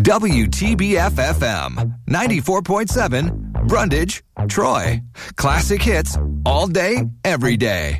WTBF-FM, 94.7, Brundage, Troy. Classic hits all day, every day.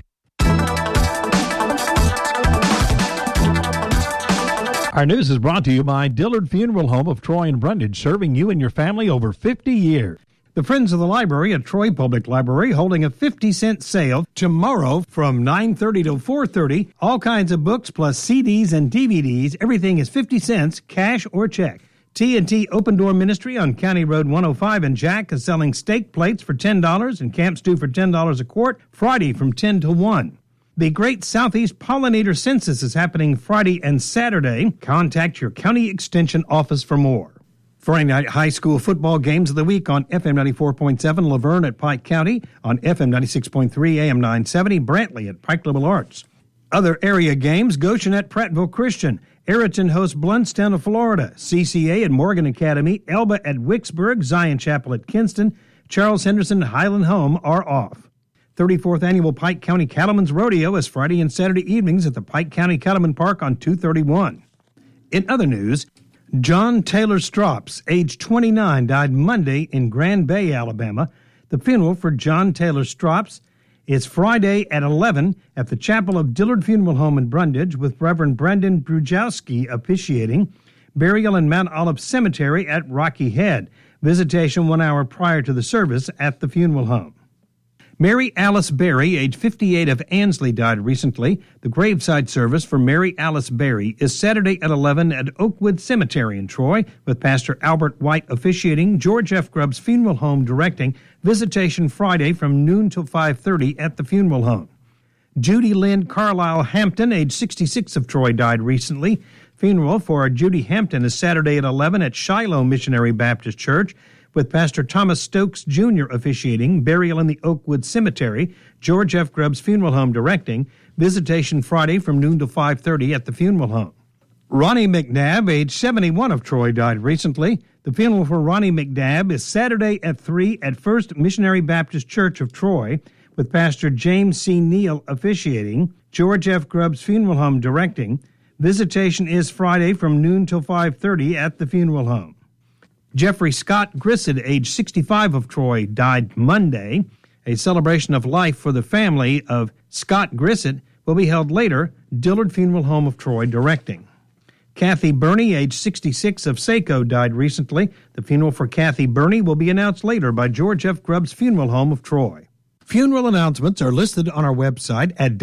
Our news is brought to you by Dillard Funeral Home of Troy and Brundage, serving you and your family over 50 years. The Friends of the Library at Troy Public Library holding a 50-cent sale tomorrow from 9:30 to 4:30. All kinds of books plus CDs and DVDs. Everything is 50 cents, cash or check. T&T Open Door Ministry on County Road 105 in Jack is selling steak plates for $10 and camp stew for $10 a quart, Friday from 10 to 1. The Great Southeast Pollinator Census is happening Friday and Saturday. Contact your county extension office for more. Friday night high school football games of the week on FM 94.7 Laverne at Pike County, on FM 96.3 AM 970 Brantley at Pike Liberal Arts. Other area games, Goshen at Prattville Christian, Ayrton hosts Bluntstown of Florida, CCA at Morgan Academy, Elba at Wicksburg, Zion Chapel at Kinston, Charles Henderson and Highland Home are off. 34th Annual Pike County Cattlemen's Rodeo is Friday and Saturday evenings at the Pike County Cattleman Park on 231. In other news, John Taylor Strops, age 29, died Monday in Grand Bay, Alabama. The funeral for John Taylor Strops is Friday at 11 at the Chapel of Dillard Funeral Home in Brundage, with Reverend Brendan Brujowski officiating. Burial in Mount Olive Cemetery at Rocky Head. Visitation 1 hour prior to the service at the funeral home. Mary Alice Berry, age 58, of Ansley, died recently. The graveside service for Mary Alice Berry is Saturday at 11 at Oakwood Cemetery in Troy, with Pastor Albert White officiating, George F. Grubbs Funeral Home directing. Visitation Friday from noon till 5:30 at the funeral home. Judy Lynn Carlisle Hampton, age 66, of Troy, died recently. Funeral for Judy Hampton is Saturday at 11 at Shiloh Missionary Baptist Church, with Pastor Thomas Stokes Jr. officiating. Burial in the Oakwood Cemetery, George F. Grubbs Funeral Home directing. Visitation Friday from noon to 5:30 at the funeral home. Ronnie McNabb, age 71, of Troy, died recently. The funeral for Ronnie McNabb is Saturday at 3 at First Missionary Baptist Church of Troy, with Pastor James C. Neal officiating. George F. Grubbs Funeral Home directing. Visitation is Friday from noon till 5:30 at the funeral home. Jeffrey Scott Grissett, age 65, of Troy, died Monday. A celebration of life for the family of Scott Grissett will be held later. Dillard Funeral Home of Troy directing. Kathy Burney, age 66, of Saco, died recently. The funeral for Kathy Burney will be announced later by George F. Grubbs Funeral Home of Troy. Funeral announcements are listed on our website at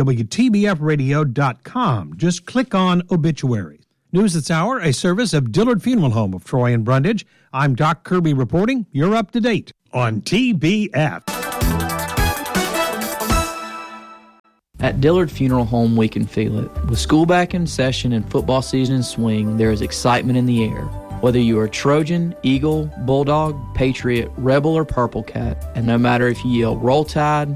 WTBFradio.com. Just click on Obituaries. News This Hour, a service of Dillard Funeral Home of Troy and Brundage. I'm Doc Kirby reporting. You're up to date on TBF. At Dillard Funeral Home, we can feel it. With school back in session and football season in swing, there is excitement in the air. Whether you are Trojan, Eagle, Bulldog, Patriot, Rebel, or Purple Cat, and no matter if you yell Roll Tide,